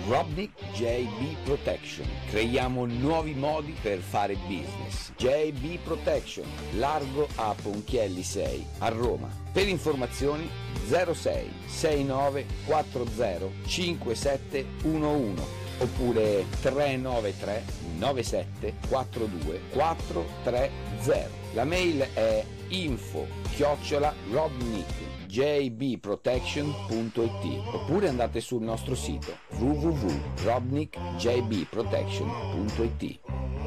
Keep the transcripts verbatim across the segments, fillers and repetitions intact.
Robnik J B Protection. Creiamo nuovi modi per fare business. J B Protection, largo a Ponchielli sei, a Roma. Per informazioni zero sei sei nove quattro zero cinque sette uno uno oppure tre nove tre nove sette quattro due quattro tre zero. La mail è info chiocciola robnik j b protection punto i t oppure andate sul nostro sito w w w punto robnik j b protection punto i t.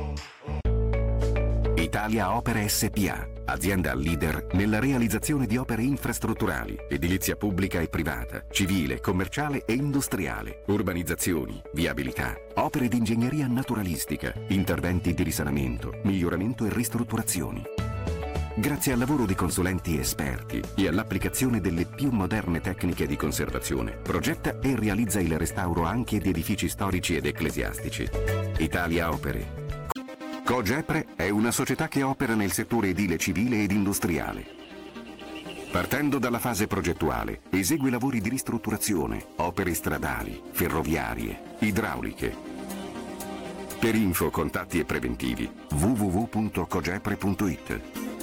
Italia Opere S P A, azienda leader nella realizzazione di opere infrastrutturali, edilizia pubblica e privata, civile, commerciale e industriale, urbanizzazioni, viabilità, opere di ingegneria naturalistica, interventi di risanamento, miglioramento e ristrutturazioni. Grazie al lavoro di consulenti esperti e all'applicazione delle più moderne tecniche di conservazione, progetta e realizza il restauro anche di edifici storici ed ecclesiastici. Italia Opere. Cogepre è una società che opera nel settore edile civile ed industriale. Partendo dalla fase progettuale, esegue lavori di ristrutturazione, opere stradali, ferroviarie, idrauliche. Per info, contatti e preventivi w w w punto cogepre punto i t.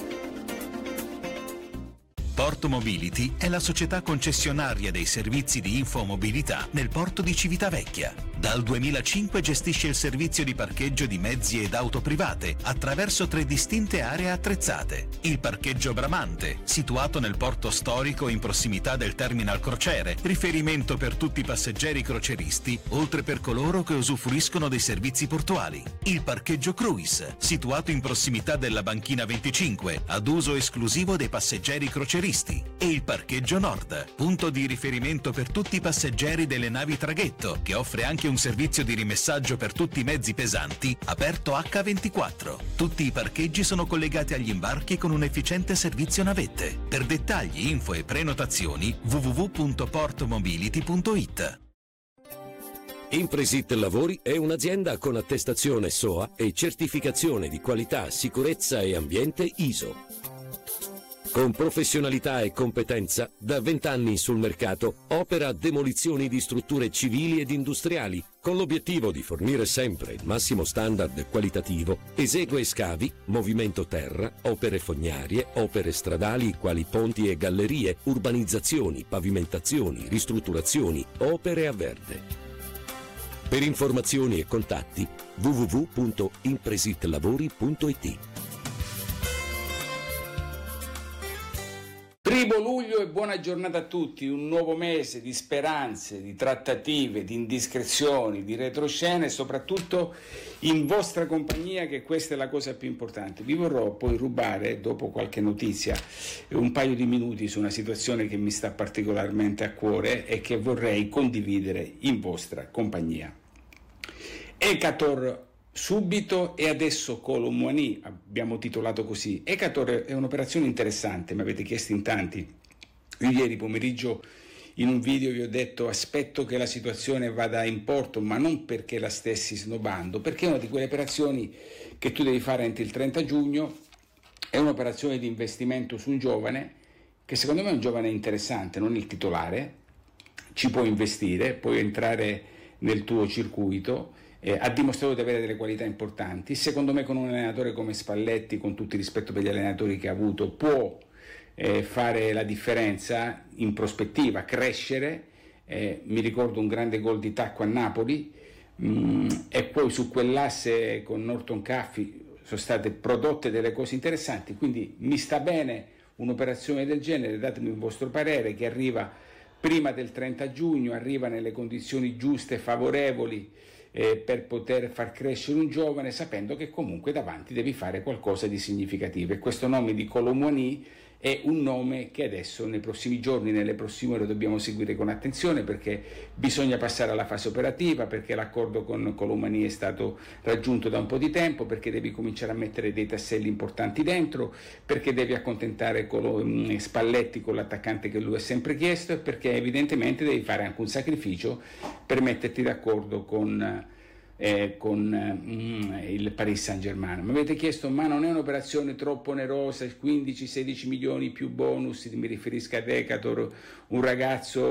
Porto Mobility è la società concessionaria dei servizi di infomobilità nel porto di Civitavecchia. Dal duemilacinque gestisce il servizio di parcheggio di mezzi ed auto private attraverso tre distinte aree attrezzate. Il parcheggio Bramante, situato nel porto storico in prossimità del terminal crociere, riferimento per tutti i passeggeri croceristi, oltre per coloro che usufruiscono dei servizi portuali. Il parcheggio Cruise, situato in prossimità della banchina venticinque, ad uso esclusivo dei passeggeri croceristi. E il parcheggio Nord, punto di riferimento per tutti i passeggeri delle navi traghetto, che offre anche un servizio di rimessaggio per tutti i mezzi pesanti, aperto acca ventiquattro. Tutti i parcheggi sono collegati agli imbarchi con un efficiente servizio navette. Per dettagli, info e prenotazioni w w w punto portomobility punto i t. Impresit Lavori è un'azienda con attestazione S O A e certificazione di qualità, sicurezza e ambiente I S O. Con professionalità e competenza, da vent'anni sul mercato, opera demolizioni di strutture civili ed industriali, con l'obiettivo di fornire sempre il massimo standard qualitativo, esegue scavi, movimento terra, opere fognarie, opere stradali quali ponti e gallerie, urbanizzazioni, pavimentazioni, ristrutturazioni, opere a verde. Per informazioni e contatti w w w punto impresitlavori punto i t. Primo luglio e buona giornata a tutti, un nuovo mese di speranze, di trattative, di indiscrezioni, di retroscene e soprattutto in vostra compagnia, che questa è la cosa più importante. Vi vorrò poi rubare, dopo qualche notizia, un paio di minuti su una situazione che mi sta particolarmente a cuore e che vorrei condividere in vostra compagnia. Ecator subito e adesso Colomboani, abbiamo titolato così. Ecator è un'operazione interessante, mi avete chiesto in tanti. Io ieri pomeriggio in un video vi ho detto aspetto che la situazione vada in porto, ma non perché la stessi snobando, perché è una di quelle operazioni che tu devi fare entro il trenta giugno, è un'operazione di investimento su un giovane che secondo me è un giovane interessante, non il titolare, ci puoi investire, puoi entrare nel tuo circuito. Eh, ha dimostrato di avere delle qualità importanti. Secondo me con un allenatore come Spalletti, con tutto il rispetto per gli allenatori che ha avuto, può eh, fare la differenza in prospettiva, crescere. Eh, mi ricordo un grande gol di tacco a Napoli mh, e poi su quell'asse con Norton Caffi sono state prodotte delle cose interessanti, quindi mi sta bene un'operazione del genere. Datemi il vostro parere, che arriva prima del trenta giugno, arriva nelle condizioni giuste, favorevoli Eh, per poter far crescere un giovane, sapendo che comunque davanti devi fare qualcosa di significativo. E questo nome di Colomboani è un nome che adesso nei prossimi giorni, nelle prossime ore dobbiamo seguire con attenzione, perché bisogna passare alla fase operativa, perché l'accordo con Colomboani è stato raggiunto da un po' di tempo, perché devi cominciare a mettere dei tasselli importanti dentro, perché devi accontentare Col- Spalletti con l'attaccante che lui ha sempre chiesto, e perché evidentemente devi fare anche un sacrificio per metterti d'accordo con Eh, con mm, il Paris Saint-Germain. Mi avete chiesto, ma non è un'operazione troppo onerosa, quindici sedici milioni più bonus? Mi riferisco a Decatur, un ragazzo che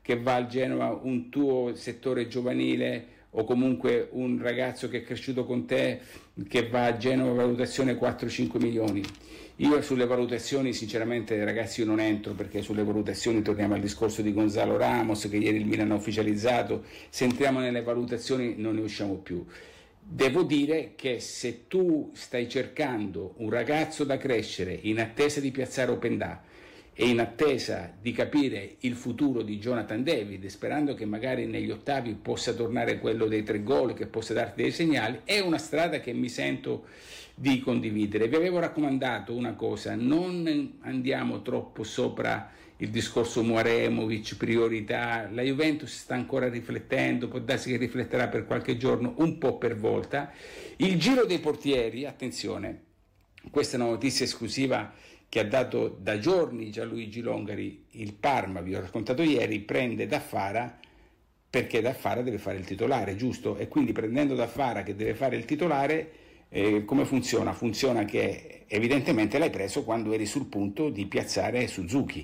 che va al Genoa un tuo settore giovanile o comunque un ragazzo che è cresciuto con te che va a Genova, valutazione quattro cinque milioni. Io sulle valutazioni sinceramente ragazzi io non entro, perché sulle valutazioni torniamo al discorso di Gonzalo Ramos che ieri il Milan ha ufficializzato, se entriamo nelle valutazioni non ne usciamo più. Devo dire che se tu stai cercando un ragazzo da crescere in attesa di piazzare Openda e in attesa di capire il futuro di Jonathan David, sperando che magari negli ottavi possa tornare quello dei tre gol, che possa darti dei segnali, è una strada che mi sento di condividere. Vi avevo raccomandato una cosa: non andiamo troppo sopra il discorso Muaremovic, priorità, la Juventus sta ancora riflettendo, può darsi che rifletterà per qualche giorno, un po' per volta. Il giro dei portieri, attenzione, questa è una notizia esclusiva che ha dato da giorni Gianluigi Longari. Il Parma, vi ho raccontato ieri, prende Daffara perché Daffara deve fare il titolare, giusto? E quindi prendendo Daffara che deve fare il titolare, eh, come funziona? Funziona che evidentemente l'hai preso quando eri sul punto di piazzare Suzuki,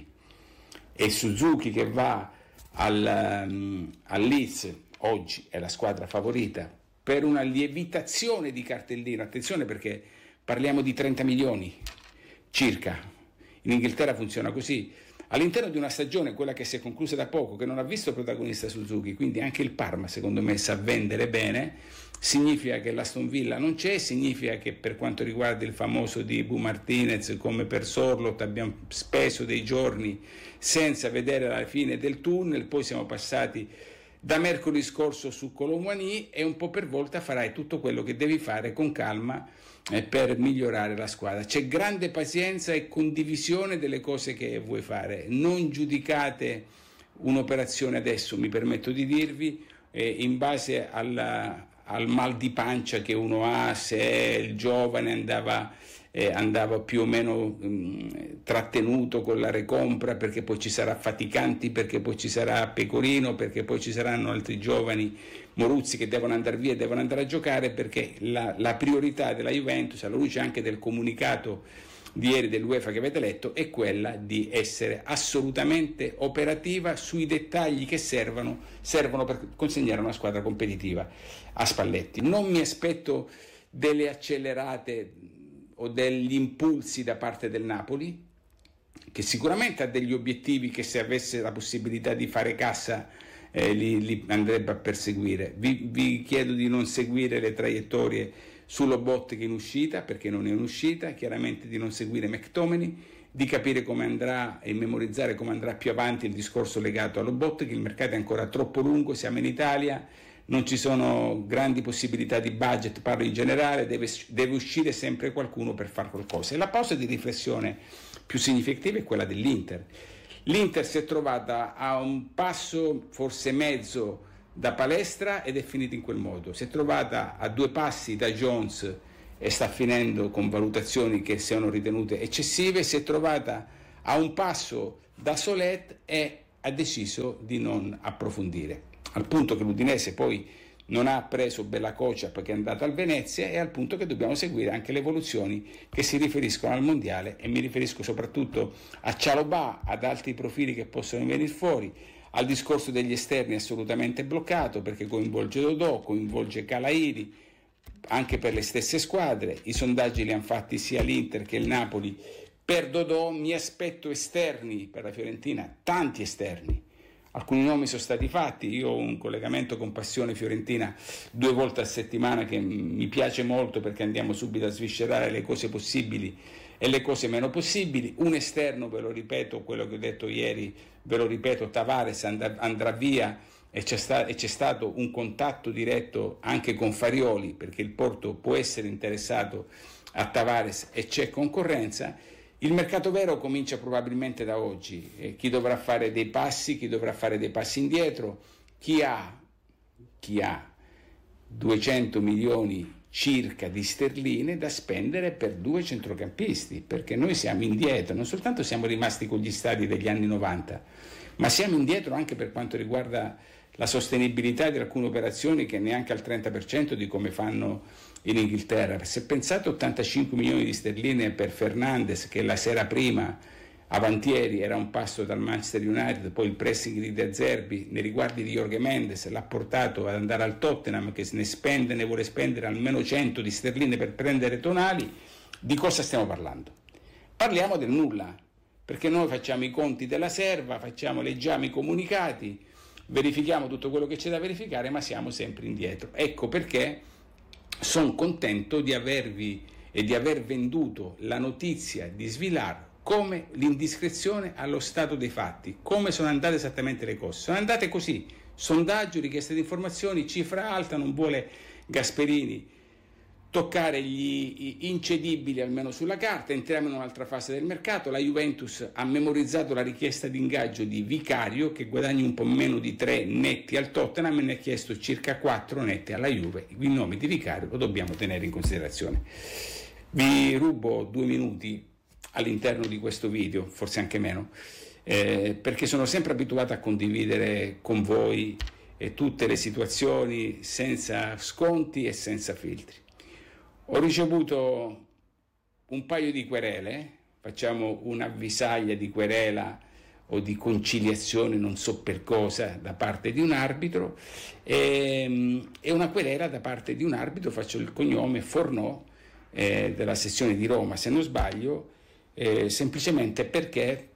e Suzuki che va al, um, al Leeds oggi è la squadra favorita per una lievitazione di cartellino. Attenzione, perché parliamo di trenta milioni circa. In Inghilterra funziona così. All'interno di una stagione, quella che si è conclusa da poco, che non ha visto protagonista Suzuki, quindi anche il Parma secondo me sa vendere bene, significa che l'Aston Villa non c'è, significa che per quanto riguarda il famoso di Bu Martinez, come per Sorloth abbiamo speso dei giorni senza vedere la fine del tunnel, poi siamo passati da mercoledì scorso su Kolo Muani e un po' per volta farai tutto quello che devi fare con calma eh, per migliorare la squadra. C'è grande pazienza e condivisione delle cose che vuoi fare, non giudicate un'operazione adesso, mi permetto di dirvi, eh, in base alla, al mal di pancia che uno ha, se il giovane andava Eh, andava più o meno mh, trattenuto con la recompra, perché poi ci sarà Faticanti, perché poi ci sarà Pecorino, perché poi ci saranno altri giovani, Moruzzi, che devono andare via e devono andare a giocare, perché la, la priorità della Juventus, alla luce anche del comunicato di ieri dell'UEFA che avete letto, è quella di essere assolutamente operativa sui dettagli che servono, servono per consegnare una squadra competitiva a Spalletti. Non mi aspetto delle accelerate o degli impulsi da parte del Napoli, che sicuramente ha degli obiettivi che se avesse la possibilità di fare cassa eh, li, li andrebbe a perseguire. Vi, vi chiedo di non seguire le traiettorie su Lobotka in uscita, perché non è in uscita, chiaramente di non seguire McTominay, di capire come andrà e memorizzare come andrà più avanti il discorso legato a Lobotka, che il mercato è ancora troppo lungo, siamo in Italia, non ci sono grandi possibilità di budget, parlo in generale, deve, deve uscire sempre qualcuno per fare qualcosa. E la pausa di riflessione più significativa è quella dell'Inter. L'Inter si è trovata a un passo, forse mezzo, da palestra ed è finita in quel modo. Si è trovata a due passi da Jones e sta finendo con valutazioni che siano ritenute eccessive, si è trovata a un passo da Solet e ha deciso di non approfondire. Al punto che l'Udinese poi non ha preso Bella Kocha perché è andata al Venezia, e al punto che dobbiamo seguire anche le evoluzioni che si riferiscono al mondiale, e mi riferisco soprattutto a Cialobà, ad altri profili che possono venire fuori, al discorso degli esterni assolutamente bloccato perché coinvolge Dodò, coinvolge Calairi, anche per le stesse squadre. I sondaggi li hanno fatti sia l'Inter che il Napoli per Dodò. Mi aspetto esterni per la Fiorentina, tanti esterni. Alcuni nomi sono stati fatti, io ho un collegamento con Passione Fiorentina due volte a settimana che mi piace molto, perché andiamo subito a sviscerare le cose possibili e le cose meno possibili. Un esterno, ve lo ripeto, quello che ho detto ieri, ve lo ripeto, Tavares andrà via e c'è, sta- e c'è stato un contatto diretto anche con Farioli, perché il Porto può essere interessato a Tavares e c'è concorrenza. Il mercato vero comincia probabilmente da oggi, eh, chi dovrà fare dei passi, chi dovrà fare dei passi indietro, chi ha, chi ha duecento milioni circa di sterline da spendere per due centrocampisti, perché noi siamo indietro, non soltanto siamo rimasti con gli stadi degli anni novanta, ma siamo indietro anche per quanto riguarda la sostenibilità di alcune operazioni che neanche al trenta per cento di come fanno in Inghilterra. Se pensate ottantacinque milioni di sterline per Fernandes, che la sera prima avantieri era un passo dal Manchester United, poi il pressing di De Zerbi nei riguardi di Jorge Mendes l'ha portato ad andare al Tottenham, che se ne spende, ne vuole spendere almeno cento di sterline per prendere Tonali. Di cosa stiamo parlando? Parliamo del nulla, perché noi facciamo i conti della serva, facciamo, leggiamo i comunicati, verifichiamo tutto quello che c'è da verificare, ma siamo sempre indietro. Ecco perché sono contento di avervi e di aver venduto la notizia di Svilar come l'indiscrezione allo stato dei fatti, come sono andate esattamente le cose. Sono andate così: sondaggio, richiesta di informazioni, cifra alta, non vuole Gasperini toccare gli incedibili almeno sulla carta. Entriamo in un'altra fase del mercato. La Juventus ha memorizzato la richiesta di ingaggio di Vicario, che guadagna un po' meno di tre netti al Tottenham, e ne ha chiesto circa quattro netti alla Juve. Il nome di Vicario lo dobbiamo tenere in considerazione. Vi rubo due minuti all'interno di questo video, forse anche meno, eh, perché sono sempre abituato a condividere con voi eh, tutte le situazioni senza sconti e senza filtri. Ho ricevuto un paio di querele, facciamo un'avvisaglia di querela o di conciliazione, non so per cosa, da parte di un arbitro, e, e una querela da parte di un arbitro, faccio il cognome, Fornò, eh, della sezione di Roma, se non sbaglio, eh, semplicemente perché,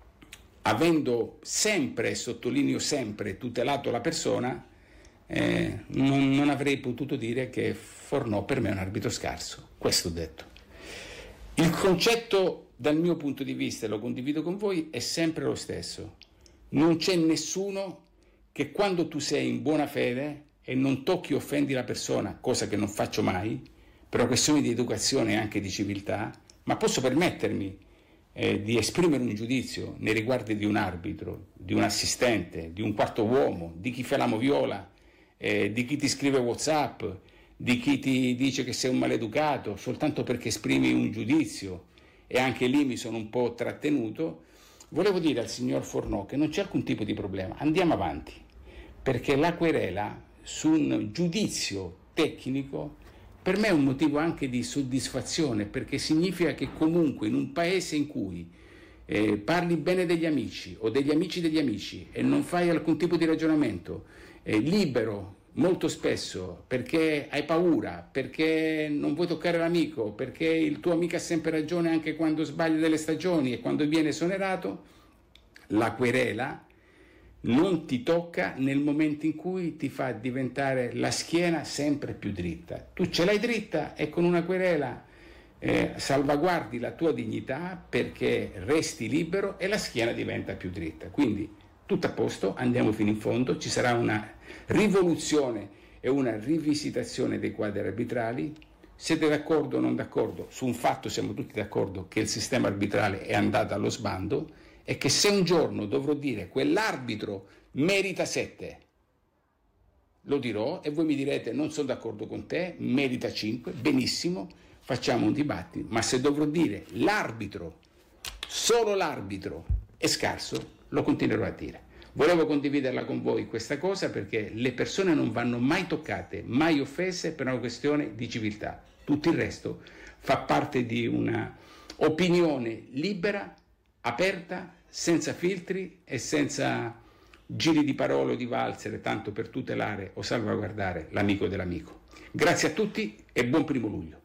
avendo sempre, sottolineo sempre, tutelato la persona, Eh, non, non avrei potuto dire che Fornò per me è un arbitro scarso. Questo ho detto. Il concetto, dal mio punto di vista, e lo condivido con voi, è sempre lo stesso. Non c'è nessuno che, quando tu sei in buona fede e non tocchi o offendi la persona, cosa che non faccio mai, per questioni di educazione e anche di civiltà, ma posso permettermi eh, di esprimere un giudizio nei riguardi di un arbitro, di un assistente, di un quarto uomo, di chi fa la moviola, Eh, di chi ti scrive WhatsApp, di chi ti dice che sei un maleducato soltanto perché esprimi un giudizio, e anche lì mi sono un po' trattenuto. Volevo dire al signor Fornò che non c'è alcun tipo di problema, andiamo avanti, perché la querela su un giudizio tecnico per me è un motivo anche di soddisfazione, perché significa che comunque in un paese in cui eh, parli bene degli amici o degli amici degli amici e non fai alcun tipo di ragionamento eh, libero, molto spesso perché hai paura, perché non vuoi toccare l'amico, perché il tuo amico ha sempre ragione anche quando sbaglia delle stagioni e quando viene esonerato, la querela non ti tocca nel momento in cui ti fa diventare la schiena sempre più dritta. Tu ce l'hai dritta e con una querela eh, salvaguardi la tua dignità, perché resti libero e la schiena diventa più dritta. Quindi tutto a posto, andiamo fino in fondo, ci sarà una rivoluzione e una rivisitazione dei quadri arbitrali. Siete d'accordo o non d'accordo? Su un fatto siamo tutti d'accordo, che il sistema arbitrale è andato allo sbando, e che se un giorno dovrò dire quell'arbitro merita sette, lo dirò, e voi mi direte non sono d'accordo con te, merita cinque, benissimo, facciamo un dibattito. Ma se dovrò dire l'arbitro, solo l'arbitro è scarso, lo continuerò a dire. Volevo condividerla con voi questa cosa, perché le persone non vanno mai toccate, mai offese, per una questione di civiltà. Tutto il resto fa parte di una opinione libera, aperta, senza filtri e senza giri di parole o di valsere, tanto per tutelare o salvaguardare l'amico dell'amico. Grazie a tutti e buon primo luglio.